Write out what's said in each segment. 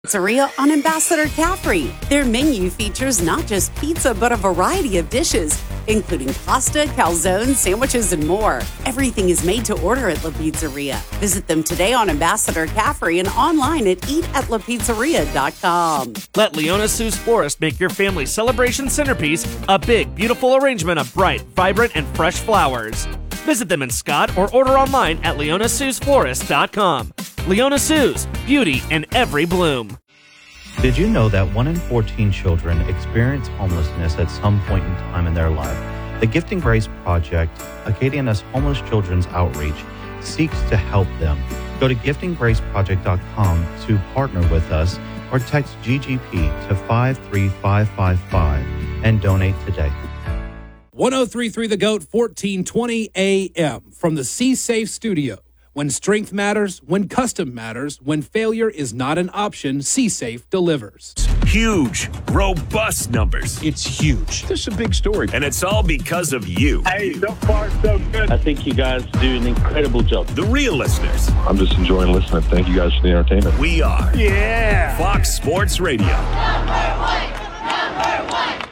Pizzeria on Ambassador Caffrey. Their menu features not just pizza, but a variety of dishes, including pasta, calzones, sandwiches, and more. Everything is made to order at La Pizzeria. Visit them today on Ambassador Caffrey and online at eatatlapizzeria.com. Let Leona Sue's Florist make your family celebration centerpiece a big, beautiful arrangement of bright, vibrant, and fresh flowers. Visit them in Scott or order online at leonasuesflorist.com. Leona Sue's, beauty in every bloom. Did you know that 1 in 14 children experience homelessness at some point in time in their life? The Gifting Grace Project, Acadiana's homeless children's outreach, seeks to help them. Go to giftinggraceproject.com to partner with us or text GGP to 53555 and donate today. 1033 The Goat, 1420 AM from the C Safe Studio. When strength matters, when custom matters, when failure is not an option, C Safe delivers. Huge, robust numbers. It's huge. This is a big story. And it's all because of you. Hey, so far so good. I think you guys do an incredible job. The real listeners. I'm just enjoying listening. Thank you guys for the entertainment. We are. Yeah. Fox Sports Radio. Number one.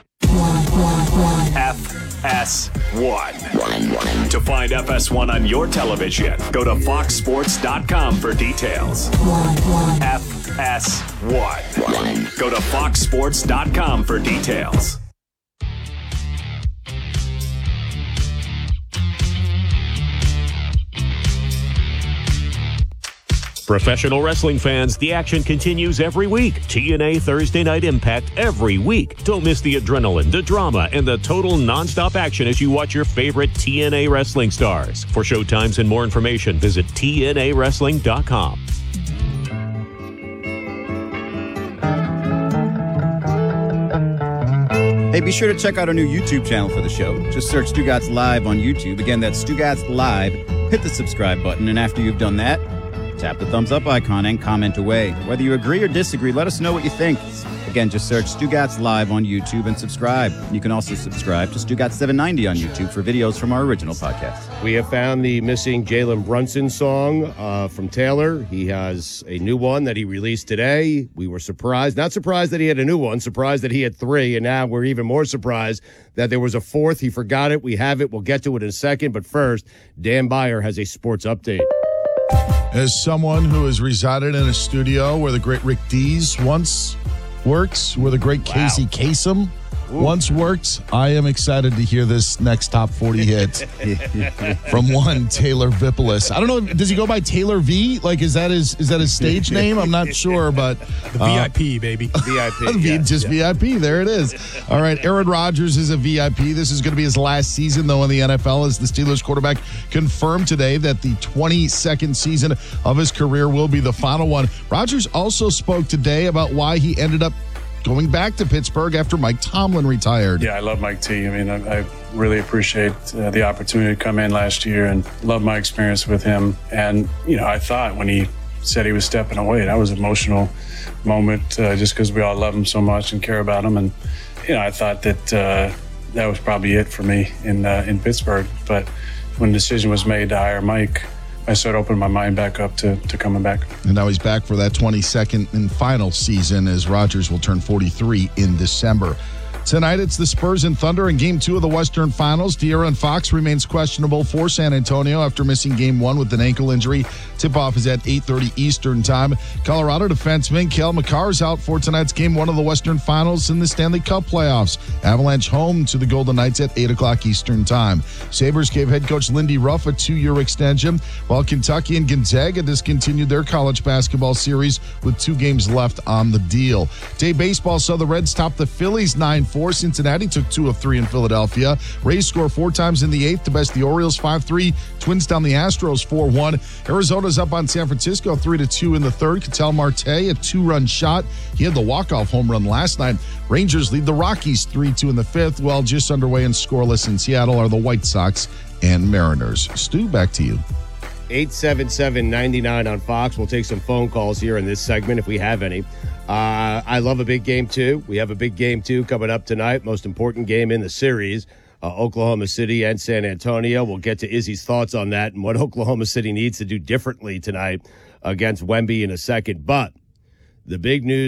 FS1. To find FS1 on your television, go to foxsports.com for details. FS1. Go to foxsports.com for details. Professional wrestling fans, the action continues every week. TNA Thursday Night Impact every week. Don't miss the adrenaline, the drama, and the total nonstop action as you watch your favorite TNA wrestling stars. For showtimes and more information, visit TNAWrestling.com. Hey, be sure to check out our new YouTube channel for the show. Just search Stugatz Live on YouTube. Again, that's Stugatz Live. Hit the subscribe button, and after you've done that, tap the thumbs up icon and comment away. Whether you agree or disagree, let us know what you think. Again, just search Stugatz Live on YouTube and subscribe. You can also subscribe to Stugatz 790 on YouTube for videos from our original podcast. We have found the missing Jalen Brunson song from Taylor. He has a new one that he released today. We were surprised. Not surprised that he had a new one. Surprised that he had 3. And now we're even more surprised that there was a 4th. He forgot it. We have it. We'll get to it in a second. But first, Dan Beyer has a sports update. As someone who has resided in a studio where the great Rick Dees once works, where the great Casey Kasem once worked, I am excited to hear this next top 40 hit from one Taylor Vipolis. I don't know, does he go by Taylor V? Like, is that his stage name? I'm not sure, but the VIP, baby. VIP. VIP. There it is. All right, Aaron Rodgers is a VIP. This is going to be his last season, though, in the NFL, as the Steelers quarterback confirmed today that the 22nd season of his career will be the final one. Rodgers also spoke today about why he ended up going back to Pittsburgh after Mike Tomlin retired. Yeah, I love Mike T. I mean, I really appreciate the opportunity to come in last year and love my experience with him. And, you know, I thought when he said he was stepping away, that was an emotional moment just because we all love him so much and care about him. And, you know, I thought that that was probably it for me in Pittsburgh. But when the decision was made to hire Mike, I started opening my mind back up to coming back. And now he's back for that 22nd and final season as Rodgers will turn 43 in December. Tonight, it's the Spurs and Thunder in Game 2 of the Western Finals. De'Aaron Fox remains questionable for San Antonio after missing Game 1 with an ankle injury. Tip-off is at 8:30 Eastern Time. Colorado defenseman Cale Makar is out for tonight's Game 1 of the Western Finals in the Stanley Cup playoffs. Avalanche home to the Golden Knights at 8 o'clock Eastern Time. Sabres gave head coach Lindy Ruff a 2-year extension, while Kentucky and Gonzaga discontinued their college basketball series with 2 games left on the deal. Day baseball saw the Reds top the Phillies 9-4. Cincinnati took 2 of 3 in Philadelphia. Rays score 4 times in the 8th to best the Orioles 5-3. Twins down the Astros 4-1. Arizona's up on San Francisco 3-2 in the 3rd. Ketel Marte, a 2-run shot. He had the walk-off home run last night. Rangers lead the Rockies 3-2 in the 5th, while just underway and scoreless in Seattle are the White Sox and Mariners. Stu, back to you. 877-99 on Fox. We'll take some phone calls here in this segment if we have any. I love a big game, too. We have a big game, too, coming up tonight. Most important game in the series, Oklahoma City and San Antonio. We'll get to Izzy's thoughts on that and what Oklahoma City needs to do differently tonight against Wemby in a second. But The big news